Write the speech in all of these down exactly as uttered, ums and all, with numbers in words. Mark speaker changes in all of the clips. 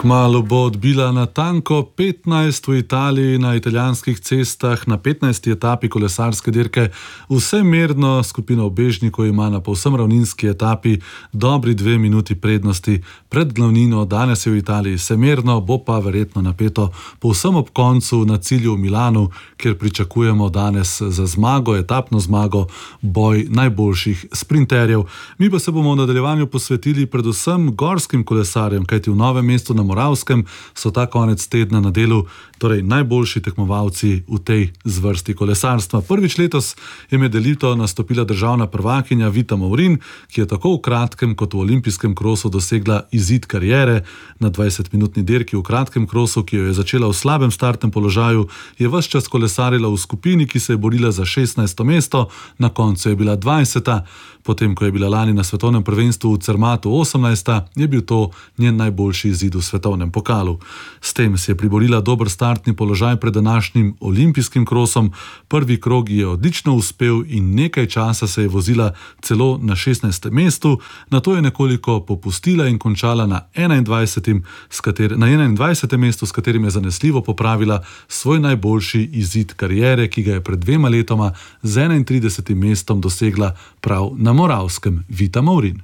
Speaker 1: Kmalu bo odbila natanko petnajst v Italiji na italijanskih cestah na petnajsti etapi kolesarske dirke. Vsemerno skupina ubežnikov ima na povsem ravninski etapi dobri dve minuti prednosti pred glavnino. Danes je v Italiji vsemerno, bo pa verjetno napeto povsem ob koncu na cilju v Milanu, kjer pričakujemo danes za zmago, etapno zmago, boj najboljših sprinterjev. Mi pa se bomo v nadaljevanju posvetili predvsem gorskim kolesarjem, kajti v Novem mestu na Moravskem so ta konec tedna na delu torej najboljši tekmovalci v tej zvrsti kolesarstva. Prvič letos je med elito nastopila državna prvakinja Vita Maurin, ki je tako v kratkem kot v olimpijskem krosu dosegla izid kariere. Na dvajsetminutni dirki v kratkem krosu, ki jo je začela v slabem startnem položaju, je ves čas kolesarila v skupini, ki se je borila za šestnajsto mesto, na koncu je bila dvajseta. Potem, ko je bila lani na svetovnem prvenstvu v Cermatu osemnajsta, je bil to njen najboljši izid v svetovnem pokalu. S tem si je priborila dober startni položaj pred današnjim olimpijskim krosom. Prvi krog je odlično uspel in nekaj časa se je vozila celo na šestnajstem mestu, nato je nekoliko popustila in končala na enaindvajsetem na enaindvajsetem mestu, s katerim je zanesljivo popravila svoj najboljši izid kariere, ki ga je pred dvema letoma z enaintridesetim mestom dosegla prav na Moravskem. Vita Maurin.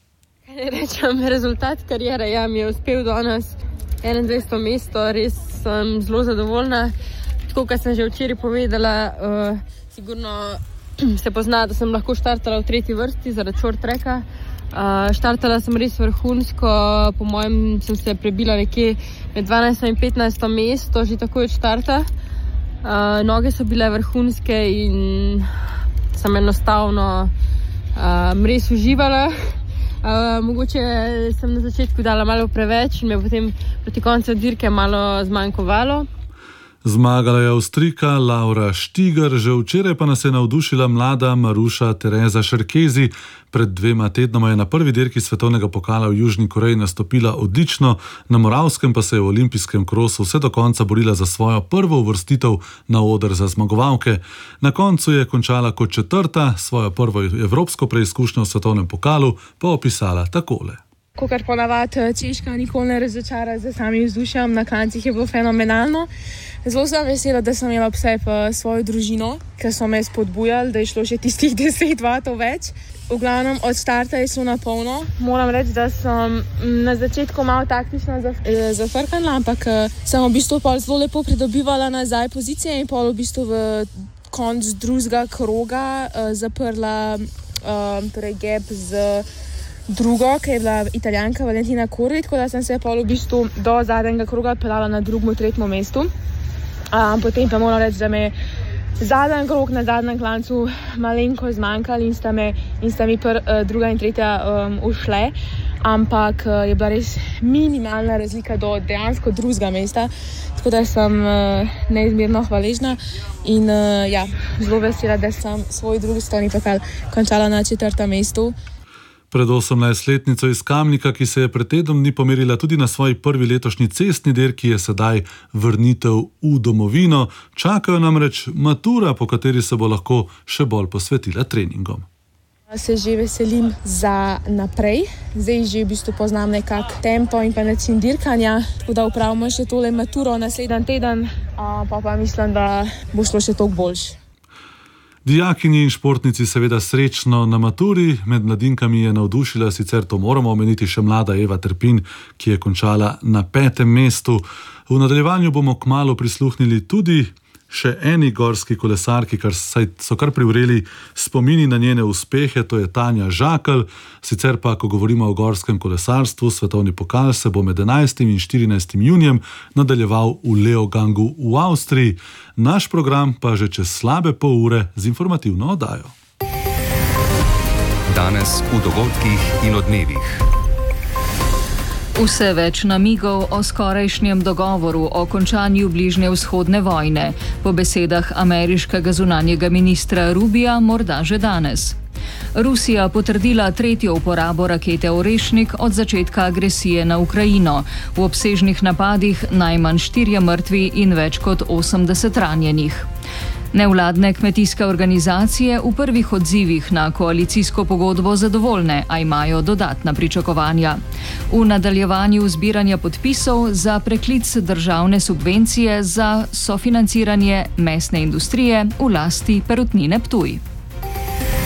Speaker 2: Kaj rečem, rezultat karijere, ja, mi je uspel danes enaindvajseto mesto, res sem zelo zadovoljna. Tako, kot sem že včeraj povedala, uh, sigurno se pozna, da sem lahko štartala v tretji vrsti zaradi short tracka. Uh, štartala sem res vrhunsko, po mojem sem se prebila nekje med dvanajsto in petnajsto mesto, že takoj od štarta. Uh, noge so bile vrhunske in sem enostavno Um, res uživala. Uh, mogoče sem na začetku dala malo preveč in me potem proti koncu dirke malo zmanjkovalo.
Speaker 1: Zmagala je Avstrijka Laura Štiger, že včeraj pa nas je navdušila mlada Maruša Tereza Šerkezi. Pred dvema tednoma je na prvi dirki svetovnega pokala v Južni Koreji nastopila odlično, na Moravskem pa se je v olimpijskem krosu vse do konca borila za svojo prvo uvrstitev na oder za zmagovalke. Na koncu je končala kot četrta, svojo prvo evropsko preizkušnjo v svetovnem pokalu pa opisala takole.
Speaker 3: Kakor ponavadi Češka nikoli ne razočara z samim vzdušjem, na koncih je bilo fenomenalno. Zelo sem vesela, da sem imela ob sebi svojo družino, ker so me spodbujali, da je šlo še tistih deset vatov več. V glavnem od starta je šlo na polno. Moram reči, da sem na začetku malo taktično zafrkala, ampak sem v bistvu pol zelo lepo pridobivala nazaj pozicije in pol v bistvu v konc drugega kroga uh, zaprla uh, torej gap z drugo, ki je bila Italijanka Valentina Corri, tako da sem se pol v bistvu do zadnjega kroga pelala na drugem, tretjem mestu. Um, potem pa moram reči, da me zadnji krog na zadnjem klancu malenko zmanjkali in sta, me, in sta mi pr, uh, druga in tretja um, ušle, ampak uh, je bila res minimalna razlika do dejansko drugega mesta, tako da sem uh, neizmerno hvaležna in uh, ja, zelo vesela, da sem svoj drugi svetovni pokal končala na četrtem mestu.
Speaker 1: Pred osemnajstletnico iz Kamnika, ki se je pred tednom dni pomerila tudi na svoji prvi letošnji cestni dirki, je sedaj vrnitev v domovino. Čakajo namreč matura, po kateri se bo lahko še bolj posvetila treningom.
Speaker 3: Se že veselim za naprej. Zdaj že v bistvu poznam nekak tempo in pa način dirkanja, tako da upravimo še tole maturo naslednji teden, pa pa mislim, da bo šlo še toliko boljše.
Speaker 1: Dijakinji in športnici seveda srečno na maturi. Med mladinkami je navdušila, sicer to moramo omeniti, še mlada Eva Trpin, ki je končala na petem mestu. V nadaljevanju bomo kmalu prisluhnili tudi še eni gorski kolesarki, kar so kar privreli spomini na njene uspehe, to je Tanja Žakelj. Sicer pa, ko govorimo o gorskem kolesarstvu, svetovni pokal se bo med enajstim in štirinajstim junijem nadaljeval v Leogangu v Avstriji. Naš program pa že čez slabe pol ure z informativno oddajo.
Speaker 4: Danes v dogodkih in odmevih.
Speaker 5: Vse več namigov o skorajšnjem dogovoru o končanju bližnje vzhodne vojne. Po besedah ameriškega zunanjega ministra Rubija morda že danes. Rusija potrdila tretjo uporabo rakete Orešnik od začetka agresije na Ukrajino. V obsežnih napadih najmanj štirje mrtvi in več kot osemdeset ranjenih. Nevladne kmetijske organizacije v prvih odzivih na koalicijsko pogodbo zadovoljne, a imajo dodatna pričakovanja. V nadaljevanju zbiranja podpisov za preklic državne subvencije za sofinanciranje mesne industrije v lasti Perutnine Ptuj.